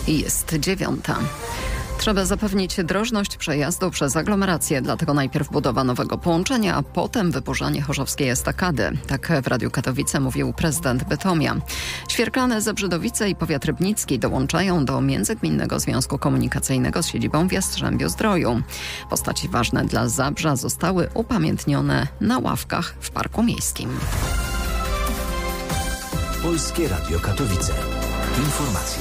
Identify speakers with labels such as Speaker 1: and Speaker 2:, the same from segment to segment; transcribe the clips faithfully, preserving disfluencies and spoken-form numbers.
Speaker 1: i jest dziewiąta. Trzeba zapewnić drożność przejazdu przez aglomerację, dlatego najpierw budowa nowego połączenia, a potem wyburzanie chorzowskiej estakady. Tak w Radiu Katowice mówił prezydent Bytomia. Świerklane, Zebrzydowice i powiat rybnicki dołączają do Międzygminnego Związku Komunikacyjnego z siedzibą w Jastrzębiu-Zdroju. Postaci ważne dla Zabrza zostały upamiętnione na ławkach w Parku Miejskim.
Speaker 2: Polskie Radio Katowice. Informacje.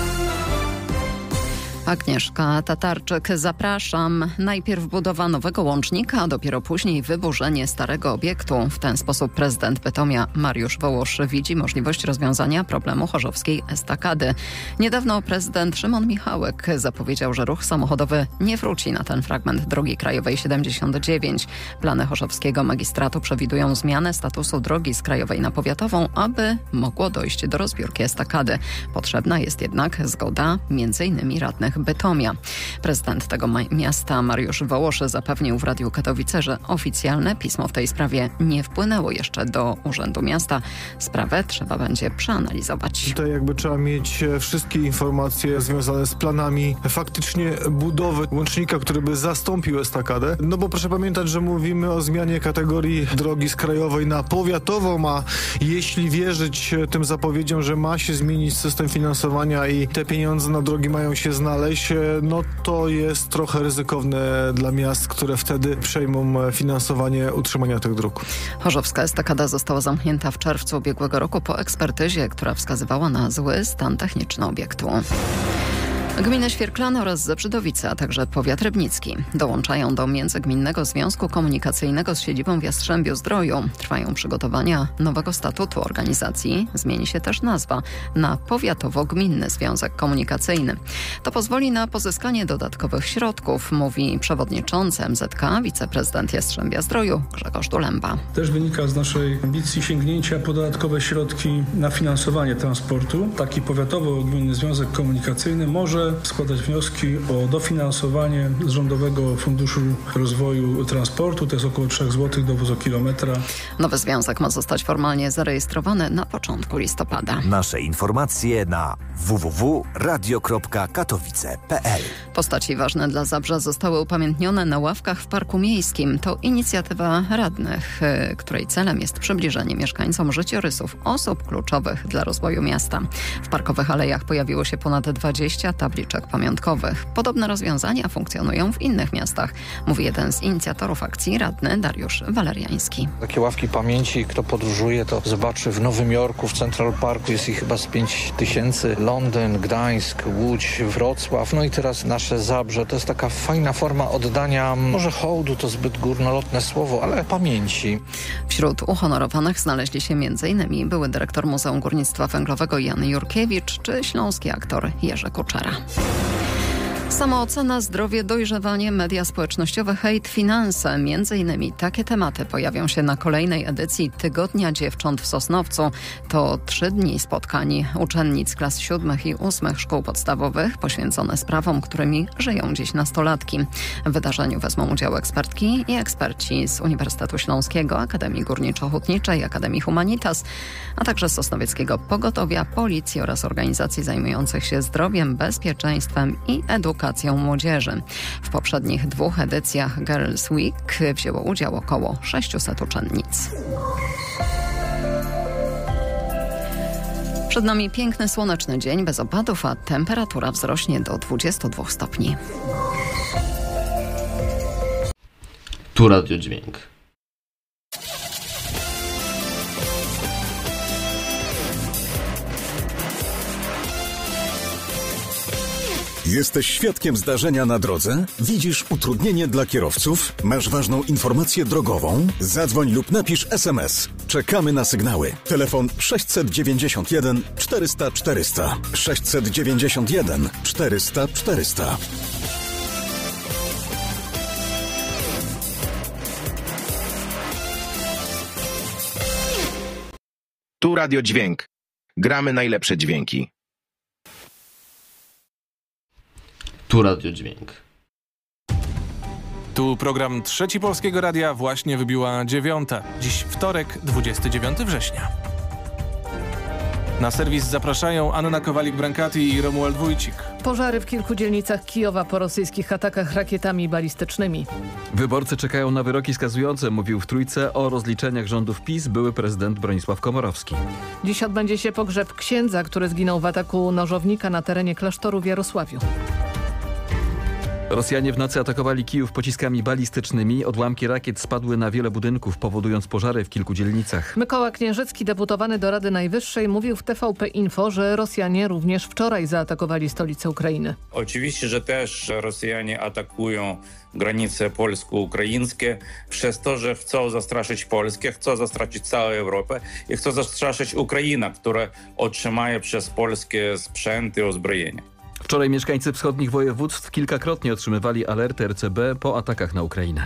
Speaker 1: Agnieszka Tatarczyk, zapraszam. Najpierw budowa nowego łącznika, a dopiero później wyburzenie starego obiektu. W ten sposób prezydent Bytomia Mariusz Wołosz widzi możliwość rozwiązania problemu chorzowskiej estakady. Niedawno prezydent Szymon Michałek zapowiedział, że ruch samochodowy nie wróci na ten fragment drogi krajowej siedemdziesiąt dziewięć. Plany chorzowskiego magistratu przewidują zmianę statusu drogi z krajowej na powiatową, aby mogło dojść do rozbiórki estakady. Potrzebna jest jednak zgoda między innymi radnych Bytomia. Prezydent tego ma- miasta Mariusz Wołosz zapewnił w Radiu Katowice, że oficjalne pismo w tej sprawie nie wpłynęło jeszcze do Urzędu Miasta. Sprawę trzeba będzie przeanalizować.
Speaker 3: Tutaj jakby trzeba mieć wszystkie informacje związane z planami faktycznie budowy łącznika, który by zastąpił estakadę. No bo proszę pamiętać, że mówimy o zmianie kategorii drogi z krajowej na powiatową, a jeśli wierzyć tym zapowiedziom, że ma się zmienić system finansowania i te pieniądze na drogi mają się znaleźć, no to jest trochę ryzykowne dla miast, które wtedy przejmą finansowanie utrzymania tych dróg.
Speaker 1: Chorzowska estakada została zamknięta w czerwcu ubiegłego roku po ekspertyzie, która wskazywała na zły stan techniczny obiektu. Gminy Świerklane oraz Zebrzydowice, a także powiat rybnicki dołączają do Międzygminnego Związku Komunikacyjnego z siedzibą w Jastrzębiu-Zdroju. Trwają przygotowania nowego statutu organizacji. Zmieni się też nazwa na Powiatowo-Gminny Związek Komunikacyjny. To pozwoli na pozyskanie dodatkowych środków, mówi przewodniczący M Z K, wiceprezydent Jastrzębia-Zdroju Grzegorz Dulemba.
Speaker 4: Też wynika z naszej ambicji sięgnięcia po dodatkowe środki na finansowanie transportu. Taki Powiatowo-Gminny Związek Komunikacyjny może składać wnioski o dofinansowanie z Rządowego Funduszu Rozwoju Transportu. To jest około trzy złote do wozokilometra.
Speaker 1: Nowy związek ma zostać formalnie zarejestrowany na początku listopada.
Speaker 2: Nasze informacje na w w w kropka radio kropka katowice kropka p l.
Speaker 1: Postaci ważne dla Zabrza zostały upamiętnione na ławkach w Parku Miejskim. To inicjatywa radnych, której celem jest przybliżenie mieszkańcom życiorysów osób kluczowych dla rozwoju miasta. W parkowych alejach pojawiło się ponad dwadzieścia tabliczek pamiątkowych. Podobne rozwiązania funkcjonują w innych miastach, mówi jeden z inicjatorów akcji, radny Dariusz Waleriański.
Speaker 5: Takie ławki pamięci, kto podróżuje, to zobaczy w Nowym Jorku, w Central Parku jest ich chyba z pięć tysięcy. Londyn, Gdańsk, Łódź, Wrocław, no i teraz nasze Zabrze. To jest taka fajna forma oddania, może hołdu to zbyt górnolotne słowo, ale pamięci.
Speaker 1: Wśród uhonorowanych znaleźli się między innymi były dyrektor Muzeum Górnictwa Węglowego Jan Jurkiewicz czy śląski aktor Jerzy Kuczera. Samoocena, zdrowie, dojrzewanie, media społecznościowe, hejt, finanse. Między innymi takie tematy pojawią się na kolejnej edycji Tygodnia Dziewcząt w Sosnowcu. To trzy dni spotkań uczennic klas siódmych i ósmych szkół podstawowych poświęcone sprawom, którymi żyją dziś nastolatki. W wydarzeniu wezmą udział ekspertki i eksperci z Uniwersytetu Śląskiego, Akademii Górniczo-Hutniczej, Akademii Humanitas, a także Sosnowieckiego Pogotowia, Policji oraz organizacji zajmujących się zdrowiem, bezpieczeństwem i edukacją młodzieży. W poprzednich dwóch edycjach Girls Week wzięło udział około sześciuset uczennic. Przed nami piękny, słoneczny dzień bez opadów, a temperatura wzrośnie do dwudziestu dwóch stopni.
Speaker 6: Tu Radio Dźwięk.
Speaker 7: Jesteś świadkiem zdarzenia na drodze? Widzisz utrudnienie dla kierowców? Masz ważną informację drogową? Zadzwoń lub napisz es em es. Czekamy na sygnały. Telefon sześćset dziewięćdziesiąt jeden czterysta czterysta. sześćset dziewięćdziesiąt jeden czterysta czterysta.
Speaker 8: Tu Radio Dźwięk. Gramy najlepsze dźwięki.
Speaker 6: Tu Radio Dźwięk.
Speaker 9: Tu program Trzeci Polskiego Radia, właśnie wybiła dziewiąta. Dziś wtorek, dwudziestego dziewiątego września. Na serwis zapraszają Anna Kowalik-Brankati i Romuald Wójcik.
Speaker 10: Pożary w kilku dzielnicach Kijowa po rosyjskich atakach rakietami balistycznymi.
Speaker 11: Wyborcy czekają na wyroki skazujące, mówił w Trójce o rozliczeniach rządów PiS były prezydent Bronisław Komorowski.
Speaker 10: Dziś odbędzie się pogrzeb księdza, który zginął w ataku nożownika na terenie klasztoru w Jarosławiu.
Speaker 11: Rosjanie w nocy atakowali Kijów pociskami balistycznymi. Odłamki rakiet spadły na wiele budynków, powodując pożary w kilku dzielnicach.
Speaker 10: Mykoła Knieżycki, deputowany do Rady Najwyższej, mówił w T V P Info, że Rosjanie również wczoraj zaatakowali stolicę Ukrainy.
Speaker 12: Oczywiście, że też Rosjanie atakują granice polsko-ukraińskie przez to, że chcą zastraszyć Polskę, chcą zastraszyć całą Europę i chcą zastraszyć Ukrainę, która otrzyma przez Polskę sprzęt i uzbrojenie.
Speaker 11: Wczoraj mieszkańcy wschodnich województw kilkakrotnie otrzymywali alerty R C B po atakach na Ukrainę.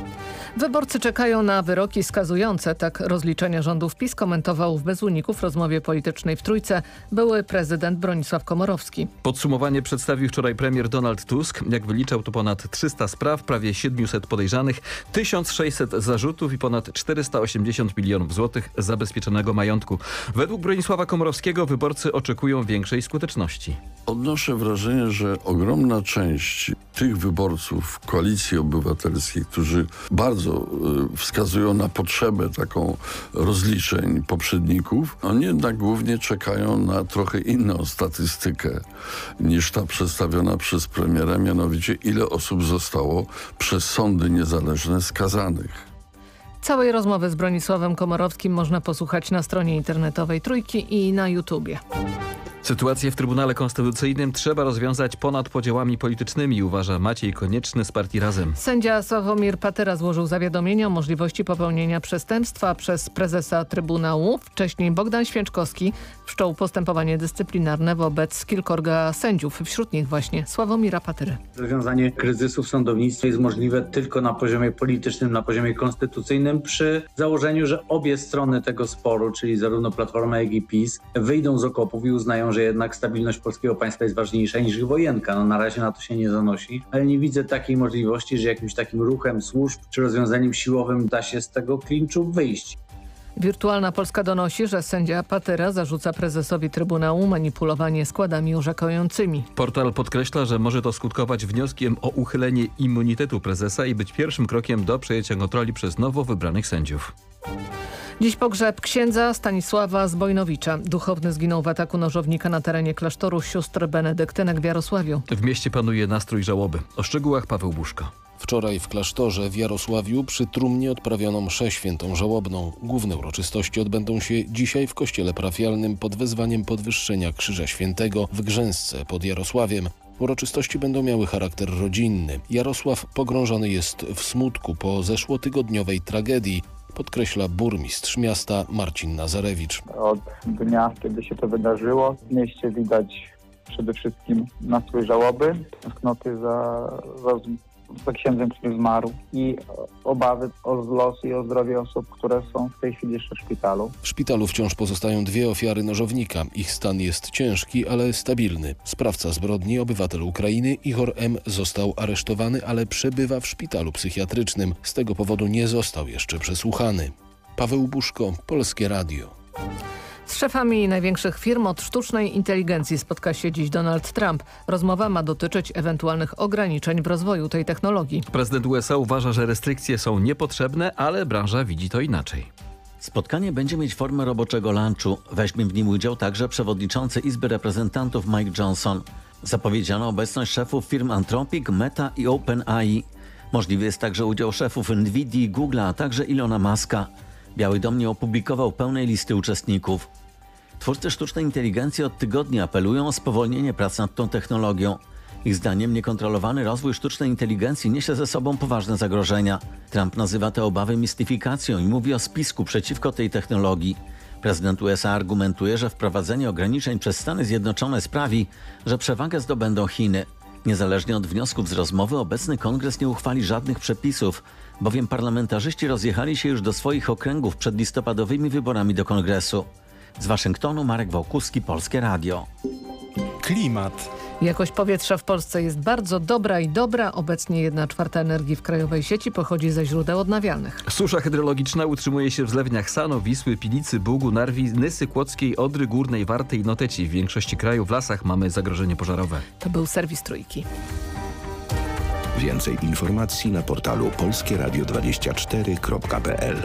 Speaker 10: Wyborcy czekają na wyroki skazujące. Tak rozliczenia rządów PiS komentował w Bez Uników w rozmowie politycznej w Trójce były prezydent Bronisław Komorowski.
Speaker 11: Podsumowanie przedstawił wczoraj premier Donald Tusk. Jak wyliczał, to ponad trzysta spraw, prawie siedemset podejrzanych, tysiąc sześćset zarzutów i ponad czterysta osiemdziesiąt milionów złotych zabezpieczonego majątku. Według Bronisława Komorowskiego wyborcy oczekują większej skuteczności.
Speaker 13: Odnoszę wrażenie, że ogromna część tych wyborców Koalicji Obywatelskiej, którzy bardzo wskazują na potrzebę taką rozliczeń poprzedników, oni jednak głównie czekają na trochę inną statystykę niż ta przedstawiona przez premiera, mianowicie ile osób zostało przez sądy niezależne skazanych.
Speaker 10: Całej rozmowy z Bronisławem Komorowskim można posłuchać na stronie internetowej Trójki i na YouTubie.
Speaker 11: Sytuację w Trybunale Konstytucyjnym trzeba rozwiązać ponad podziałami politycznymi, uważa Maciej Konieczny z partii Razem.
Speaker 10: Sędzia Sławomir Patyra złożył zawiadomienie o możliwości popełnienia przestępstwa przez prezesa Trybunału. Wcześniej Bogdan Święczkowski wszczął postępowanie dyscyplinarne wobec kilkorga sędziów, wśród nich właśnie Sławomira Patyry.
Speaker 14: Rozwiązanie kryzysu w sądownictwie jest możliwe tylko na poziomie politycznym, na poziomie konstytucyjnym, przy założeniu, że obie strony tego sporu, czyli zarówno Platforma, jak i PiS, wyjdą z okopów i uznają, że jednak stabilność polskiego państwa jest ważniejsza niż ich wojenka. No na razie na to się nie zanosi, ale nie widzę takiej możliwości, że jakimś takim ruchem służb czy rozwiązaniem siłowym da się z tego klinczu wyjść.
Speaker 10: Wirtualna Polska donosi, że sędzia Patyra zarzuca prezesowi Trybunału manipulowanie składami orzekającymi.
Speaker 11: Portal podkreśla, że może to skutkować wnioskiem o uchylenie immunitetu prezesa i być pierwszym krokiem do przejęcia kontroli przez nowo wybranych sędziów.
Speaker 10: Dziś pogrzeb księdza Stanisława Zbojnowicza. Duchowny zginął w ataku nożownika na terenie klasztoru sióstr benedyktynek w Jarosławiu.
Speaker 11: W mieście panuje nastrój żałoby. O szczegółach Paweł Buszko.
Speaker 15: Wczoraj w klasztorze w Jarosławiu przy trumnie odprawiono mszę świętą żałobną. Główne uroczystości odbędą się dzisiaj w kościele parafialnym pod wezwaniem podwyższenia Krzyża Świętego w Grzęsce pod Jarosławiem. Uroczystości będą miały charakter rodzinny. Jarosław pogrążony jest w smutku po zeszłotygodniowej tragedii, podkreśla burmistrz miasta Marcin Nazarewicz.
Speaker 16: Od dnia, kiedy się to wydarzyło, w mieście widać przede wszystkim nastrój żałoby, tęsknoty za, za, za księdzem, który zmarł i obawy o los i o zdrowie osób, które są w tej chwili jeszcze w szpitalu.
Speaker 15: W szpitalu wciąż pozostają dwie ofiary nożownika. Ich stan jest ciężki, ale stabilny. Sprawca zbrodni, obywatel Ukrainy, Ihor M. został aresztowany, ale przebywa w szpitalu psychiatrycznym. Z tego powodu nie został jeszcze przesłuchany. Paweł Buszko, Polskie Radio.
Speaker 10: Z szefami największych firm od sztucznej inteligencji spotka się dziś Donald Trump. Rozmowa ma dotyczyć ewentualnych ograniczeń w rozwoju tej technologii.
Speaker 11: Prezydent U S A uważa, że restrykcje są niepotrzebne, ale branża widzi to inaczej.
Speaker 17: Spotkanie będzie mieć formę roboczego lunchu. Weźmie w nim udział także przewodniczący Izby Reprezentantów Mike Johnson. Zapowiedziano obecność szefów firm Anthropic, Meta i OpenAI. Możliwy jest także udział szefów Nvidii, Google'a, a także Ilona Muska. Biały Dom nie opublikował pełnej listy uczestników. Twórcy sztucznej inteligencji od tygodni apelują o spowolnienie prac nad tą technologią. Ich zdaniem niekontrolowany rozwój sztucznej inteligencji niesie ze sobą poważne zagrożenia. Trump nazywa te obawy mistyfikacją i mówi o spisku przeciwko tej technologii. Prezydent U S A argumentuje, że wprowadzenie ograniczeń przez Stany Zjednoczone sprawi, że przewagę zdobędą Chiny. Niezależnie od wniosków z rozmowy, obecny kongres nie uchwali żadnych przepisów, bowiem parlamentarzyści rozjechali się już do swoich okręgów przed listopadowymi wyborami do kongresu. Z Waszyngtonu Marek Wałkuski, Polskie Radio.
Speaker 9: Klimat.
Speaker 10: Jakość powietrza w Polsce jest bardzo dobra i dobra. Obecnie jedna czwarta energii w krajowej sieci pochodzi ze źródeł odnawialnych.
Speaker 11: Susza hydrologiczna utrzymuje się w zlewniach Sano, Wisły, Pilicy, Bugu, Narwi, Nysy Kłodzkiej, Odry, Górnej, Warty i Noteci. W większości kraju w lasach mamy zagrożenie pożarowe.
Speaker 10: To był serwis Trójki.
Speaker 18: Więcej informacji na portalu polskie radio dwadzieścia cztery kropka p l.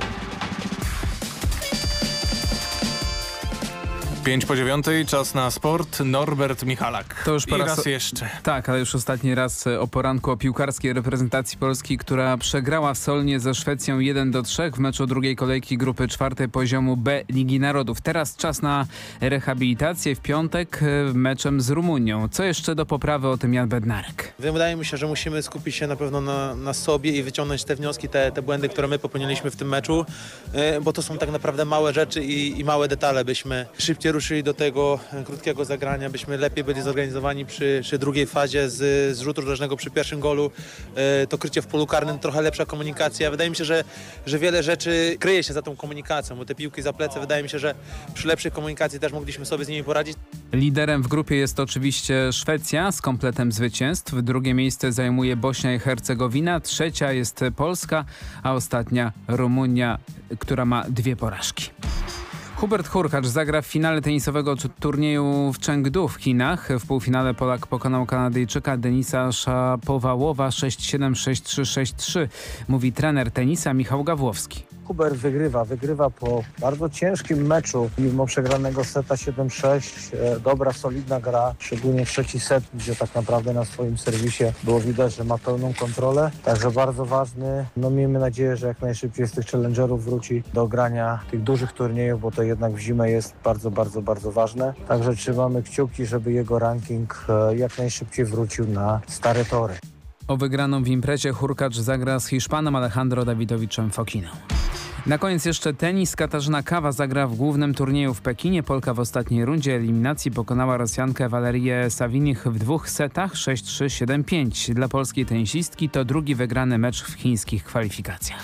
Speaker 9: Pięć po dziewiątej, czas na sport. Norbert Michalak.
Speaker 19: To już
Speaker 9: I
Speaker 19: raz,
Speaker 9: raz jeszcze.
Speaker 19: Tak, ale już ostatni raz o poranku o piłkarskiej reprezentacji Polski, która przegrała w Solnie ze Szwecją jeden do trzech w meczu drugiej kolejki grupy czwartej poziomu B Ligi Narodów. Teraz czas na rehabilitację w piątek meczem z Rumunią. Co jeszcze do poprawy, o tym Jan Bednarek.
Speaker 20: Wydaje mi się, że musimy skupić się na pewno na, na sobie i wyciągnąć te wnioski, te, te błędy, które my popełniliśmy w tym meczu, bo to są tak naprawdę małe rzeczy i, i małe detale. Byśmy szybciej ruszyli do tego krótkiego zagrania, byśmy lepiej byli zorganizowani przy, przy drugiej fazie z, z rzutu rożnego przy pierwszym golu. To krycie w polu karnym, trochę lepsza komunikacja. Wydaje mi się, że, że wiele rzeczy kryje się za tą komunikacją, bo te piłki za plecy, wydaje mi się, że przy lepszej komunikacji też mogliśmy sobie z nimi poradzić.
Speaker 19: Liderem w grupie jest oczywiście Szwecja z kompletem zwycięstw. Drugie miejsce zajmuje Bośnia i Hercegowina, trzecia jest Polska, a ostatnia Rumunia, która ma dwie porażki. Hubert Hurkacz zagra w finale tenisowego turnieju w Chengdu w Chinach. W półfinale Polak pokonał Kanadyjczyka Denisa Szapowałowa sześć siedem, sześć trzy, sześć trzy, mówi trener tenisa Michał Gawłowski.
Speaker 21: Hubert wygrywa, wygrywa po bardzo ciężkim meczu, mimo przegranego seta siedem sześć. Dobra, solidna gra, szczególnie trzeci set, gdzie tak naprawdę na swoim serwisie było widać, że ma pełną kontrolę. Także bardzo ważny. No miejmy nadzieję, że jak najszybciej z tych challengerów wróci do grania tych dużych turniejów, bo to jednak w zimę jest bardzo, bardzo, bardzo ważne. Także trzymamy kciuki, żeby jego ranking jak najszybciej wrócił na stare tory.
Speaker 19: O wygraną w imprezie Hurkacz zagra z Hiszpanem Alejandro Dawidowiczem Fokiną. Na koniec jeszcze tenis. Katarzyna Kawa zagra w głównym turnieju w Pekinie. Polka w ostatniej rundzie eliminacji pokonała Rosjankę Walerię Savinich w dwóch setach sześć trzy, siedem pięć. Dla polskiej tenisistki to drugi wygrany mecz w chińskich kwalifikacjach.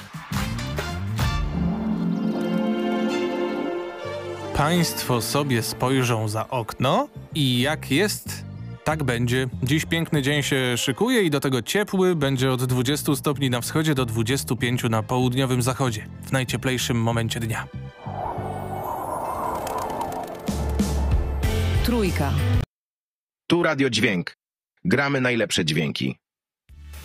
Speaker 9: Państwo sobie spojrzą za okno i jak jest, tak będzie. Dziś piękny dzień się szykuje i do tego ciepły. Będzie od dwudziestu stopni na wschodzie do dwudziestu pięciu na południowym zachodzie. W najcieplejszym momencie dnia.
Speaker 1: Trójka.
Speaker 8: Tu Radio Dźwięk. Gramy najlepsze dźwięki.